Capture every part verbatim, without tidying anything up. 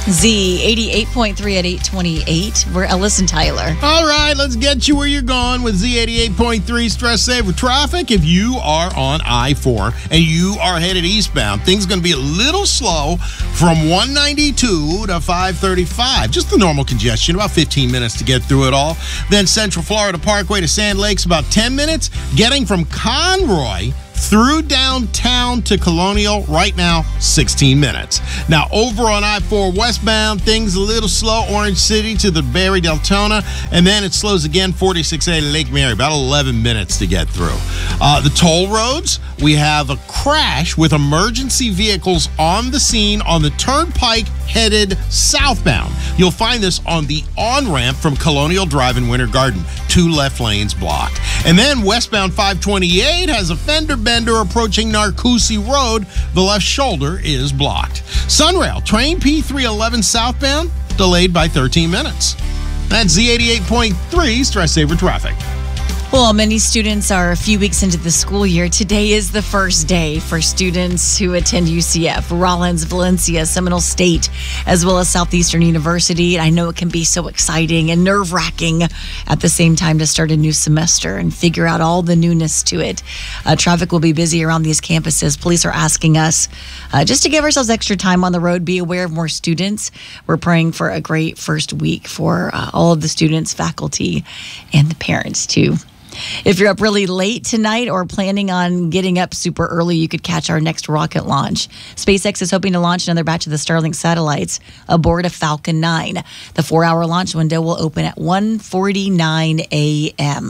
Z eighty-eight point three at eight twenty-eight. We're Ellis and Tyler. All right, let's get you where you're going with Z eighty-eight point three Stress Saver Traffic. If you are on I four and you are headed eastbound, things are going to be a little slow from one ninety-two to five thirty-five. Just the normal congestion, about fifteen minutes to get through it all. Then Central Florida Parkway to Sand Lakes, about ten minutes. Getting from Conroy through downtown to Colonial, right now, sixteen minutes. Now, over on I four westbound, things a little slow. Orange City to the Barry Deltona, and then it slows again, forty-six A to Lake Mary, about eleven minutes to get through. Uh, the toll roads, we have a crash with emergency vehicles on the scene on the Turnpike headed southbound. You'll find this on the on-ramp from Colonial Drive in Winter Garden. Two left lanes blocked. And then westbound five twenty-eight has a fender bender approaching Narcoossee Road. The left shoulder is blocked. Sunrail, train P three eleven southbound, delayed by thirteen minutes. That's Z eighty-eight point three Stress Saver Traffic. Well, many students are a few weeks into the school year. Today is the first day for students who attend U C F, Rollins, Valencia, Seminole State, as well as Southeastern University. I know it can be so exciting and nerve-wracking at the same time to start a new semester and figure out all the newness to it. Uh, traffic will be busy around these campuses. Police are asking us uh, just to give ourselves extra time on the road, be aware of more students. We're praying for a great first week for uh, all of the students, faculty, and the parents, too. If you're up really late tonight or planning on getting up super early, you could catch our next rocket launch. SpaceX is hoping to launch another batch of the Starlink satellites aboard a Falcon nine. The four-hour launch window will open at one forty-nine a.m.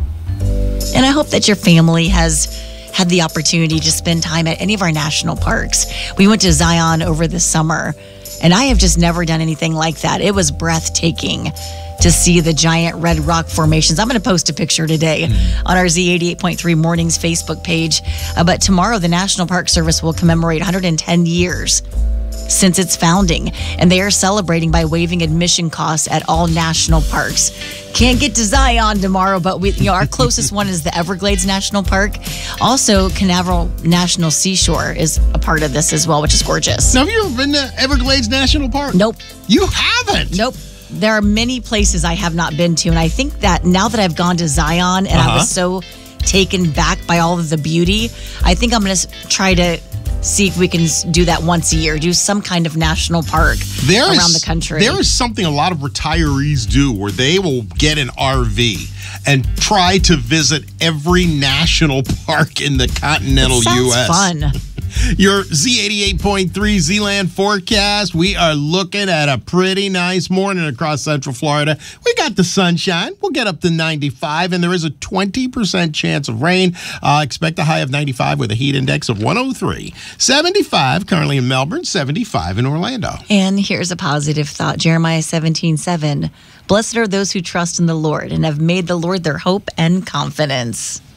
And I hope that your family has had the opportunity to spend time at any of our national parks. We went to Zion over the summer, and I have just never done anything like that. It was breathtaking to see the giant red rock formations. I'm going to post a picture today mm. on our Z eighty-eight point three Mornings Facebook page. Uh, but tomorrow, the National Park Service will commemorate one hundred ten years since its founding. And they are celebrating by waiving admission costs at all national parks. Can't get to Zion tomorrow, but we, you know, our closest one is the Everglades National Park. Also, Canaveral National Seashore is a part of this as well, which is gorgeous. Now, have you ever been to Everglades National Park? Nope. You haven't? Nope. There are many places I have not been to, and I think that now that I've gone to Zion and uh-huh. I was so taken back by all of the beauty, I think I'm going to try to see if we can do that once a year, do some kind of national park there around is, the country. There is something a lot of retirees do where they will get an R V and try to visit every national park in the continental Sounds U S fun. Your Z eighty-eight point three Z-Land forecast. We are looking at a pretty nice morning across Central Florida. We got the sunshine. We'll get up to ninety-five, and there is a twenty percent chance of rain. Uh, expect a high of ninety-five with a heat index of one oh three. seventy-five currently in Melbourne, seventy-five in Orlando. And here's a positive thought. Jeremiah seventeen seven. Blessed are those who trust in the Lord and have made the Lord their hope and confidence.